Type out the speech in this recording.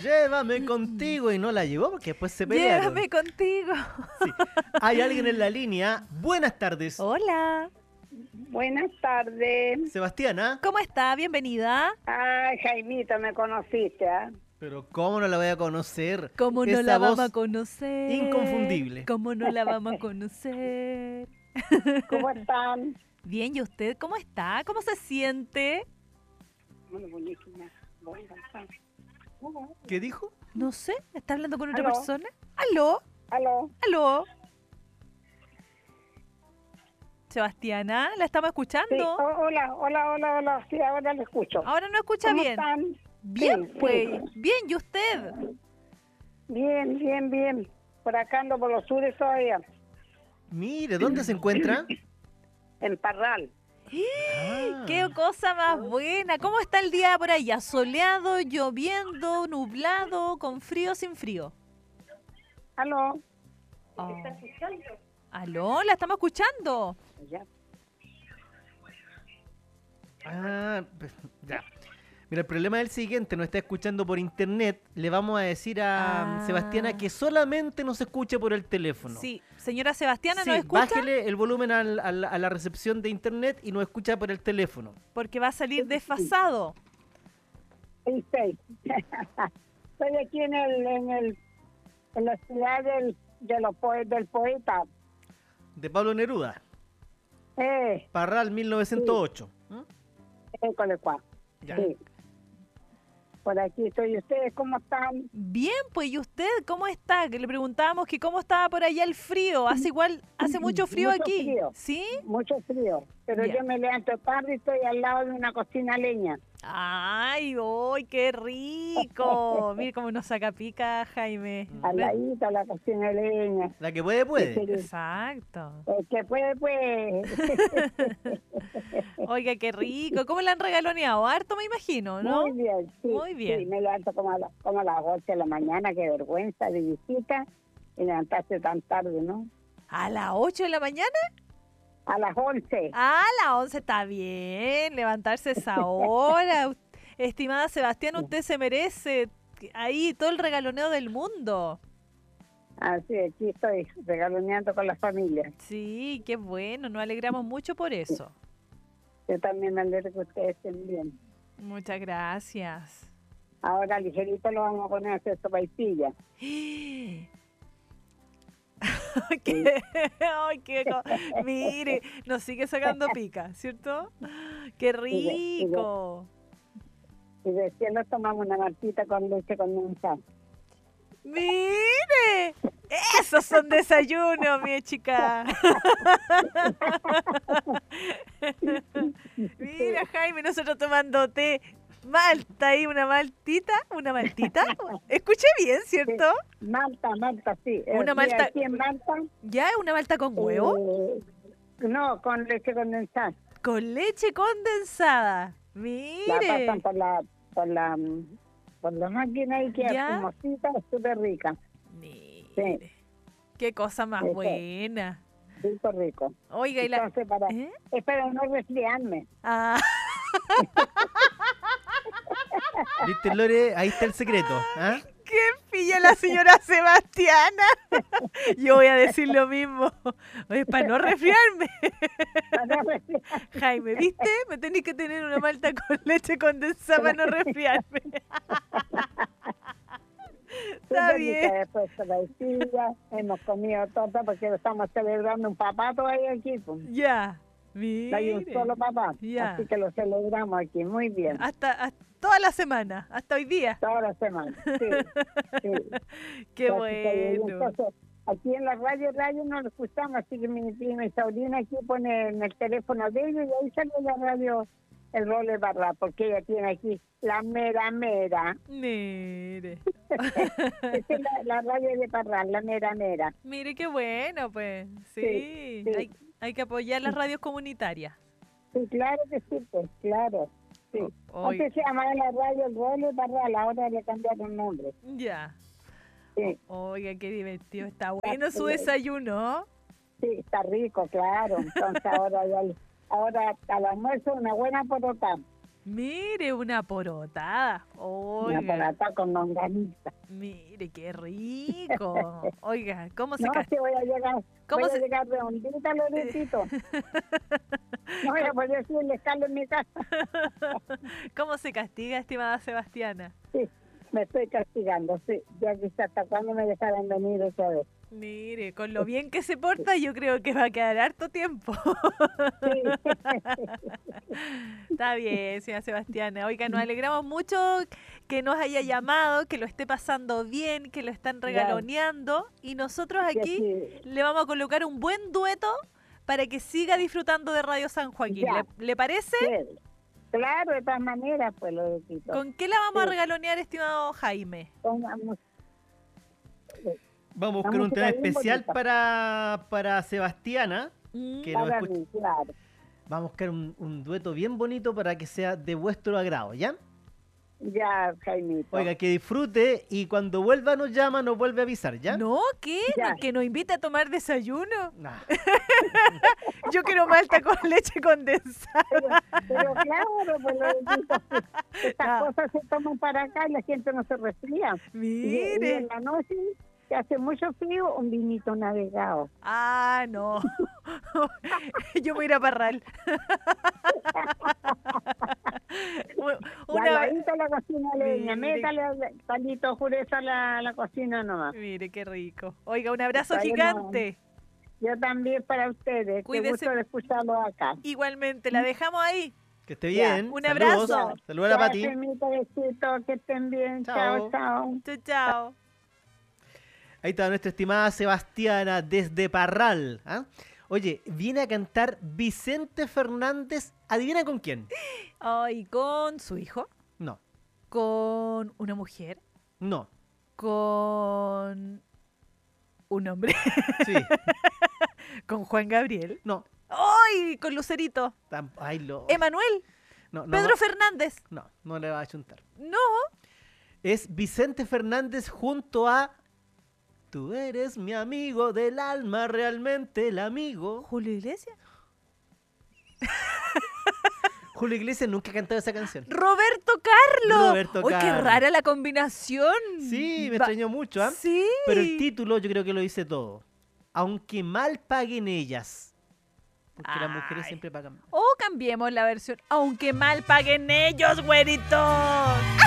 Llévame contigo y no la llevó porque después se pelearon. Llévame contigo. Sí. Hay alguien en la línea. Buenas tardes. Hola. Buenas tardes. Sebastiana. ¿Cómo está? Bienvenida. Ay, Jaimito, me conociste, ¿ah? Pero ¿cómo no la voy a conocer? ¿Cómo no Esa la voz vamos a conocer? inconfundible. ¿Cómo no la vamos a conocer? ¿Cómo están? Bien, ¿y usted cómo está? ¿Cómo se siente? Bueno, buenísima. ¿Qué dijo? No sé, ¿está hablando con otra ¿Aló? persona? ¿Aló? ¿Aló? ¿Aló? Sebastiana, ¿la estamos Sí, escuchando? hola. Sí, ahora lo escucho. Ahora no escucha ¿Cómo bien. están? Bien, Sí, pues. sí. Bien, ¿y usted? Bien. Por acá ando por los sures todavía. Mire, ¿dónde se encuentra? En Parral. Ah. ¡Qué cosa más buena! ¿Cómo está el día por allá? ¿Soleado, lloviendo, nublado, con frío, sin frío? ¿Aló? Oh. ¿Aló? ¿La estamos escuchando? Ya. Pues, ya. Mira, el problema es el siguiente, nos está escuchando por internet. Le vamos a decir a Sebastiana que solamente nos escuche por el teléfono. Sí, señora Sebastiana, Sí, ¿nos escucha? bájele el volumen a la recepción de internet y nos escucha por el teléfono. Porque va a salir desfasado. Sí. Estoy aquí en la ciudad del poeta. De Pablo Neruda, Eh, Parral 1908. école, cuá. Ya. Sí. Por aquí estoy. ¿Ustedes cómo están? Bien, pues, ¿y usted cómo está? Que le preguntábamos que cómo estaba por allá el frío. Hace mucho frío Mucho aquí. frío. ¿Sí? Mucho frío. Pero Ya. yo me levanto tarde y estoy al lado de una cocina leña. ¡Ay, uy, qué rico! Mire cómo nos saca pica, Jaime. Al ladito de la cocina leña. La que puede, puede. Exacto. El que puede, pues. Oiga, qué rico. ¿Cómo le han regaloneado? Harto, me imagino, ¿no? Muy bien, sí. Muy bien. Sí, me levanto como a las 8 de la mañana. Qué vergüenza de visita. Y levantarse tan tarde, ¿no? ¿A las 8 de la mañana? A las 11. A las 11 está bien. Levantarse esa hora. Estimada Sebastián, usted se merece ahí todo el regaloneo del mundo. Así, aquí estoy regaloneando con la familia. Sí, qué bueno. Nos alegramos mucho por eso. Yo también me alegro que ustedes estén bien. Muchas gracias. Ahora ligerito lo vamos a poner a hacer sopaipilla. Mire, nos sigue sacando pica, ¿cierto? ¡Qué rico! Y recién nos tomamos una martita con leche condensada. ¡Mire! ¡Esos son desayunos, mi chica! Mira, Jaime, nosotros tomando té. Malta ahí, una maltita. Escuché bien, ¿cierto? Sí, Malta, sí. Una malta. Aquí en Malta. ¿Ya es una malta con huevo? No, con leche condensada. Con leche condensada. La Mire. pasan por la máquina y queda ¿Ya? espumosita, súper rica. Mire. Sí. Qué cosa más Eso. buena. Rico. Oiga, Entonces, es para no resfriarme. Ah. ¿Viste, Lore? Ahí está el secreto. ¿Ah? ¡Qué pilla la señora Sebastiana! Yo voy a decir lo mismo. Oye, para no resfriarme. Para no resfriarme. Jaime, ¿viste? Me tenéis que tener una malta con leche condensada para no resfriarme. Está Súper bien. rica. Después sopaipilla, hemos comido torta porque estamos celebrando un papá todavía aquí. Pues. Ya. Hay un Mire. solo papá, Ya. así que lo celebramos aquí, muy bien. Hasta toda la semana, hasta hoy día. Toda la semana, sí. Qué Así que, bueno. entonces, aquí en la radio no lo escuchamos, así que mi prima y sobrina aquí pone en el teléfono de ellos y ahí sale la radio, el rol de barra, porque ella tiene aquí la mera. Mire. Esta es la radio de Parral, la mera. Mire qué bueno, pues. Sí. Sí. Hay que apoyar las radios comunitarias. Sí, claro que sí, pues, claro. Sí. Hoy- Antes se llamaba la radio el rol de Parral, ahora le cambiaron nombre. Ya. Sí. Oiga, qué divertido. Está bueno su desayuno. Sí, está rico, claro. Entonces ahora al almuerzo una buena porota. Mire, una porotada. Oiga, Una porata con longaniza. mire, qué rico. Oiga, ¿cómo se No, castiga? sí voy a llegar. ¿Cómo Voy a se- llegar redondita, Loretito. No voy a poder subirle escala en mi casa. ¿Cómo se castiga, estimada Sebastiana? Sí, me estoy castigando, sí. Ya quizás hasta cuándo me dejarán venir otra vez. Mire, con lo bien que se porta, yo creo que va a quedar harto tiempo. Sí. Está bien, señora Sebastiana. Oiga, nos alegramos mucho que nos haya llamado, que lo esté pasando bien, que lo están regaloneando. Y nosotros Que aquí sí. le vamos a colocar un buen dueto para que siga disfrando de Radio San Joaquín. Ya. ¿Le parece? Sí. Claro, de todas maneras, pues, Loretito. ¿Con qué la vamos a Sí. regalonear, estimado Jaime? Pongamos. Vamos La con un música tema bien especial bonita. para Sebastiana. Mm, Que nos Para escucha. mí, claro. Vamos a buscar un dueto bien bonito para que sea de vuestro agrado, ¿ya? Ya, Jaimito. Oiga, que disfrute y cuando vuelva nos llama, nos vuelve a avisar, ¿ya? ¿No? ¿Qué? Ya. ¿Que nos invite a tomar desayuno? Nah. Yo quiero malta con leche condensada. Pero claro, pues, Loretito, estas Ah. cosas se toman para acá y la gente no se resfría. Y Mire. en la noche, que hace mucho frío, un vinito navegado. Ah, no. Yo voy a ir a Parral. Una... Una... Al ladito de la cocina leña, Mire. métale palito jureza a la cocina nomás. Mire, qué rico. Oiga, un abrazo Está bien, gigante. Yo también para ustedes. Cuídese. Qué gusto de escucharlos acá. Igualmente, la dejamos ahí. Que esté Ya. bien. Un Saludos. abrazo. Saludos a la Ya, Pati. Jaimito, besito, que estén bien. Chao. Chao, chao. Chao, chao. Ahí está nuestra estimada Sebastiana desde Parral. ¿Ah? Oye, viene a cantar Vicente Fernández. ¿Adivina con quién? Ay, con su hijo, No, con una mujer, no. con un hombre, Sí, con Juan Gabriel. no. ¡Ay! Con Lucerito. Ay, lo... Emanuel. no, no, Pedro Fernández. no le va a chuntar. No. Es Vicente Fernández junto a... Tú eres mi amigo del alma, realmente el amigo. Julio Iglesias. Julio Iglesias nunca ha cantado esa canción. Roberto Carlos. Roberto ¡Ay, qué Carlos. rara la combinación! Sí, me Va- extrañó mucho, ¿ah? Sí. Pero el título yo creo que lo dice todo. Aunque mal paguen ellas. Porque las mujeres Ay. siempre pagan. O cambiemos la versión. Aunque mal paguen ellos, güeritos.